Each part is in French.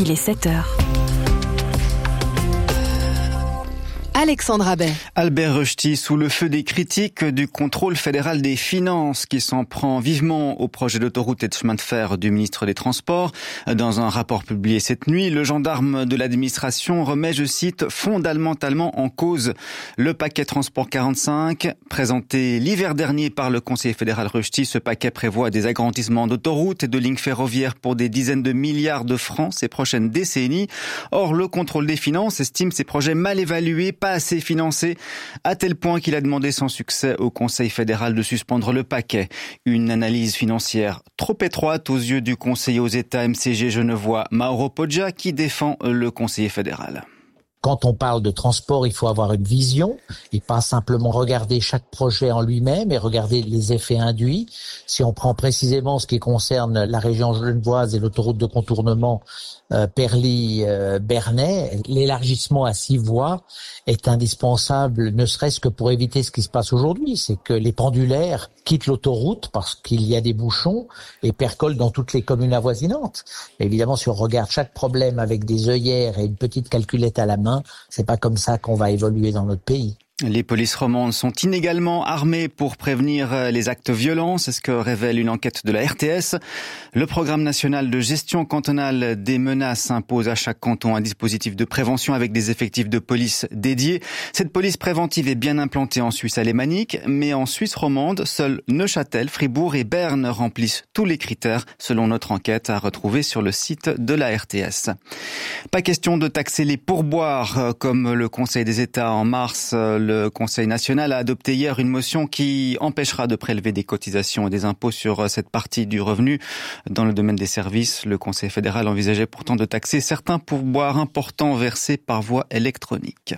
il est 7h. Alexandre Abbet. Albert Rösti, sous le feu des critiques du contrôle fédéral des finances qui s'en prend vivement au projet d'autoroute et de chemin de fer du ministre des Transports. Dans un rapport publié cette nuit, le gendarme de l'administration remet, je cite, fondamentalement en cause le paquet Transport 45. Présenté l'hiver dernier par le conseiller fédéral Rösti, ce paquet prévoit des agrandissements d'autoroutes et de lignes ferroviaires pour des dizaines de milliards de francs ces prochaines décennies. Or, le contrôle des finances estime ces projets mal évalués, pas assez financé, à tel point qu'il a demandé sans succès au Conseil fédéral de suspendre le paquet. Une analyse financière trop étroite aux yeux du conseiller aux États MCG genevois Mauro Poggia qui défend le conseiller fédéral. Quand on parle de transport, il faut avoir une vision et pas simplement regarder chaque projet en lui-même et regarder les effets induits. Si on prend précisément ce qui concerne la région genevoise et l'autoroute de contournement Perly-Bernay, l'élargissement à 6 voies est indispensable, ne serait-ce que pour éviter ce qui se passe aujourd'hui, c'est que les pendulaires quittent l'autoroute parce qu'il y a des bouchons et percolent dans toutes les communes avoisinantes. Évidemment, si on regarde chaque problème avec des œillères et une petite calculette à la main, c'est pas comme ça qu'on va évoluer dans notre pays. Les polices romandes sont inégalement armées pour prévenir les actes violents, c'est ce que révèle une enquête de la RTS. Le programme national de gestion cantonale des menaces impose à chaque canton un dispositif de prévention avec des effectifs de police dédiés. Cette police préventive est bien implantée en Suisse alémanique, mais en Suisse romande, seuls Neuchâtel, Fribourg et Berne remplissent tous les critères selon notre enquête à retrouver sur le site de la RTS. Pas question de taxer les pourboires comme le Conseil des États en mars. Le Conseil national a adopté hier une motion qui empêchera de prélever des cotisations et des impôts sur cette partie du revenu. Dans le domaine des services, le Conseil fédéral envisageait pourtant de taxer certains pourboires importants versés par voie électronique.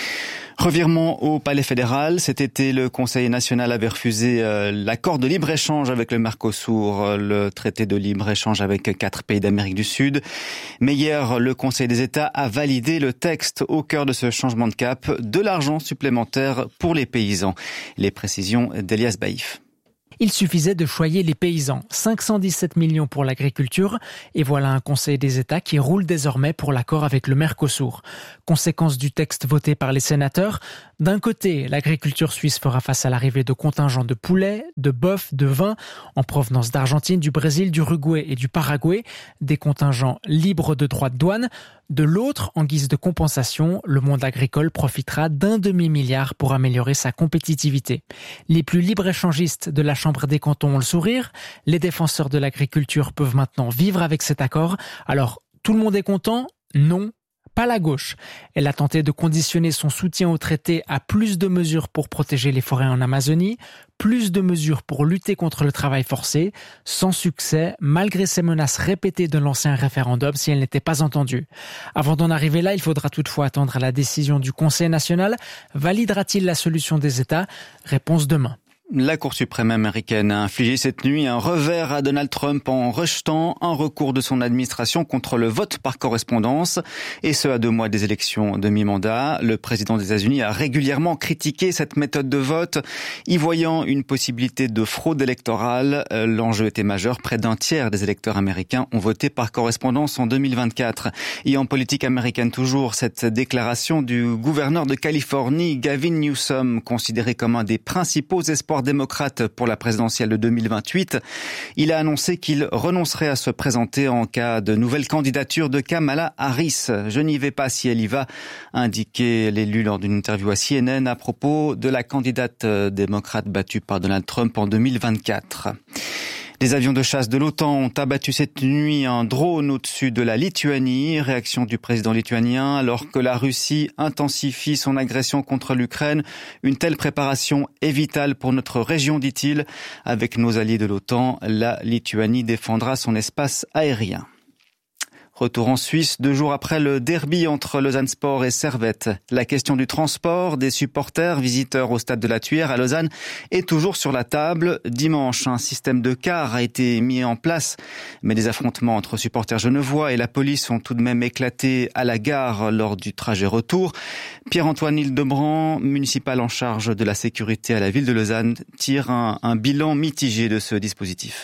Revirement au Palais fédéral. Cet été, le Conseil national avait refusé l'accord de libre-échange avec le Mercosur, le traité de libre-échange avec 4 pays d'Amérique du Sud. Mais hier, le Conseil des États a validé le texte au cœur de ce changement de cap, de l'argent supplémentaire pour les paysans. Les précisions d'Elias Baïf. Il suffisait de choyer les paysans. 517 millions pour l'agriculture. Et voilà un Conseil des États qui roule désormais pour l'accord avec le Mercosur. Conséquence du texte voté par les sénateurs. D'un côté, l'agriculture suisse fera face à l'arrivée de contingents de poulets, de bœufs, de vins en provenance d'Argentine, du Brésil, du Uruguay et du Paraguay. Des contingents libres de droits de douane. De l'autre, en guise de compensation, le monde agricole profitera d'1 demi-milliard pour améliorer sa compétitivité. Les plus libre-échangistes de la Chambre des cantons ont le sourire. Les défenseurs de l'agriculture peuvent maintenant vivre avec cet accord. Alors, tout le monde est content ? Non. Pas la gauche. Elle a tenté de conditionner son soutien au traité à plus de mesures pour protéger les forêts en Amazonie, plus de mesures pour lutter contre le travail forcé, sans succès, malgré ces menaces répétées de l'ancien référendum si elles n'étaient pas entendues. Avant d'en arriver là, il faudra toutefois attendre la décision du Conseil national. Validera-t-il la solution des États ? Réponse demain. La Cour suprême américaine a infligé cette nuit un revers à Donald Trump en rejetant un recours de son administration contre le vote par correspondance, et ce à 2 mois des élections de mi-mandat. Le président des États-Unis a régulièrement critiqué cette méthode de vote, y voyant une possibilité de fraude électorale. L'enjeu était majeur, près d'un tiers des électeurs américains ont voté par correspondance en 2024. Et en politique américaine toujours, cette déclaration du gouverneur de Californie, Gavin Newsom, considéré comme un des principaux espoirs démocrate pour la présidentielle de 2028. Il a annoncé qu'il renoncerait à se présenter en cas de nouvelle candidature de Kamala Harris. Je n'y vais pas si elle y va, a indiqué l'élu lors d'une interview à CNN à propos de la candidate démocrate battue par Donald Trump en 2024. Des avions de chasse de l'OTAN ont abattu cette nuit un drone au-dessus de la Lituanie. Réaction du président lituanien alors que la Russie intensifie son agression contre l'Ukraine. Une telle préparation est vitale pour notre région, dit-il. Avec nos alliés de l'OTAN, la Lituanie défendra son espace aérien. Retour en Suisse, 2 jours après le derby entre Lausanne Sport et Servette. La question du transport des supporters visiteurs au stade de la Thuire à Lausanne est toujours sur la table. Dimanche, un système de cars a été mis en place, mais des affrontements entre supporters genevois et la police ont tout de même éclaté à la gare lors du trajet retour. Pierre-Antoine Hildebrand, municipal en charge de la sécurité à la ville de Lausanne, tire un bilan mitigé de ce dispositif.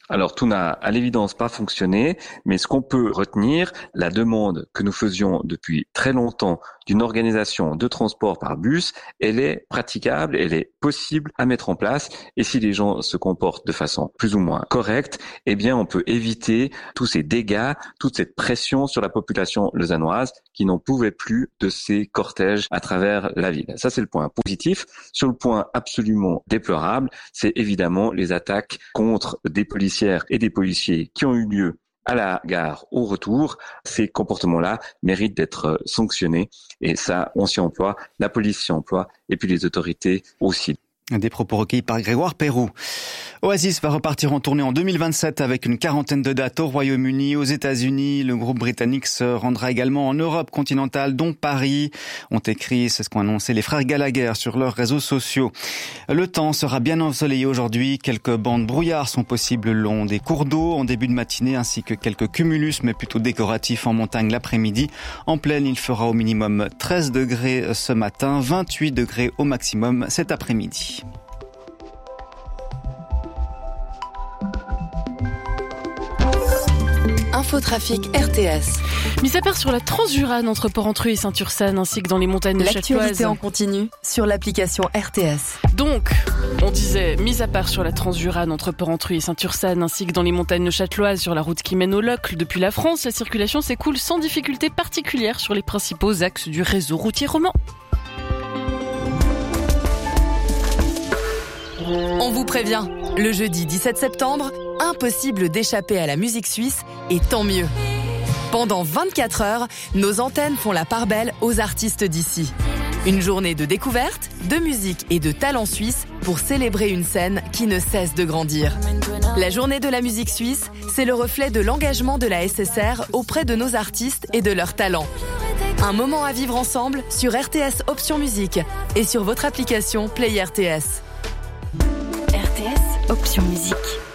Alors tout n'a à l'évidence pas fonctionné, mais ce qu'on peut retenir, la demande que nous faisions depuis très longtemps d'une organisation de transport par bus, elle est praticable, elle est possible à mettre en place, et si les gens se comportent de façon plus ou moins correcte, eh bien on peut éviter tous ces dégâts, toute cette pression sur la population lausannoise qui n'en pouvait plus de ces cortèges à travers la ville. Ça c'est le point positif. Sur le point absolument déplorable, c'est évidemment les attaques contre des policières et des policiers qui ont eu lieu à la gare au retour. Ces comportements-là méritent d'être sanctionnés et ça, on s'y emploie, la police s'y emploie et puis les autorités aussi. Des propos recueillis par Grégoire Perroux. Oasis va repartir en tournée en 2027 avec une quarantaine de dates au Royaume-Uni, aux États-Unis. Le groupe britannique se rendra également en Europe continentale, dont Paris. Ont écrit, c'est ce qu'ont annoncé les frères Gallagher sur leurs réseaux sociaux. Le temps sera bien ensoleillé aujourd'hui. Quelques bandes brouillard sont possibles le long des cours d'eau en début de matinée, ainsi que quelques cumulus, mais plutôt décoratifs en montagne l'après-midi. En plaine, il fera au minimum 13 degrés ce matin, 28 degrés au maximum cet après-midi. Infotrafic RTS. Mis à part sur la Transjurane entre Porrentruy et Saint-Ursanne ainsi que dans les montagnes châteloises. L'actualité en continu sur l'application RTS. Donc, on disait, mis à part sur la Transjurane entre Porrentruy et Saint-Ursanne ainsi que dans les montagnes châteloises sur la route qui mène au Locle depuis la France, la circulation s'écoule sans difficulté particulière sur les principaux axes du réseau routier roman. On vous prévient, le jeudi 17 septembre, impossible d'échapper à la musique suisse et tant mieux. Pendant 24 heures, nos antennes font la part belle aux artistes d'ici. Une journée de découverte, de musique et de talent suisse pour célébrer une scène qui ne cesse de grandir. La journée de la musique suisse, c'est le reflet de l'engagement de la SSR auprès de nos artistes et de leurs talents. Un moment à vivre ensemble sur RTS Option Musique et sur votre application Play RTS. RTS Option Musique.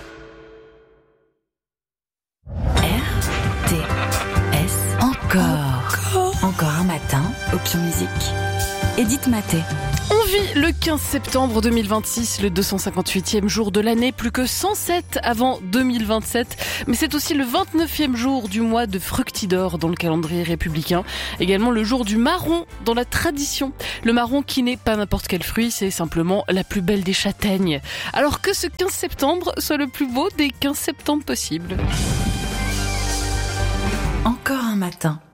RTS Encore un matin, Option Musique. Edith Maté. On vit le 15 septembre 2026, le 258e jour de l'année, plus que 107 avant 2027. Mais c'est aussi le 29e jour du mois de Fructidor dans le calendrier républicain. Également le jour du marron dans la tradition. Le marron qui n'est pas n'importe quel fruit, c'est simplement la plus belle des châtaignes. Alors que ce 15 septembre soit le plus beau des 15 septembre possibles. Encore un matin.